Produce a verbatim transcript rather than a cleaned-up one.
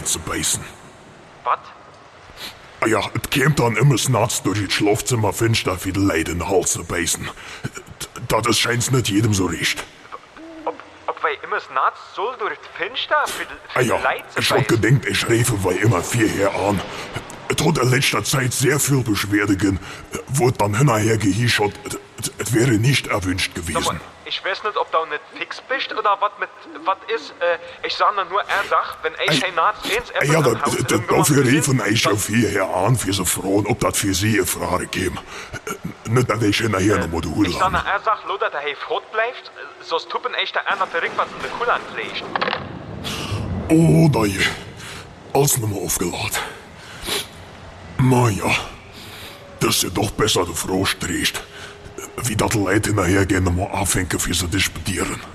Leid zu beißen. Was? Ah ja, es käme dann immer nachts durch das Schlafzimmer finster für die Leute in den Hals zu beißen. Das ist scheint's nicht jedem so recht. Ob, ob wir immer nachts so durch das Fenster für die, für Ah ja, die Leute zu ich hab beißen? gedenkt, ich schreife weil immer vierher an. Es hat in letzter Zeit sehr viel Beschwerde gegeben, wurde dann hinterher gehischert, es wäre nicht erwünscht Sag gewesen. mal, ich weiß nicht, ob du nicht fix bist oder was mit was ist. Äh, ich sag nur, er sagt, wenn ich ein Arzt eins Ah ja, das, das, dafür riefen ich schon vierher an, für so Frauen, ob das für sie eine Frage geben. Nicht, dass ich hinterher noch mal die Hut Ich sag lang. er sagt, Lothar, der hey fort bleibt, sonst tuppen echt der einer verrückt, was in der Kulan pflegt. Oh, nein. Alles nochmal aufgeladen. Na ja, das ist ja doch besser, du Frau stehst. Wie das Leute hinterher gerne mal anfangen, für sie disputieren.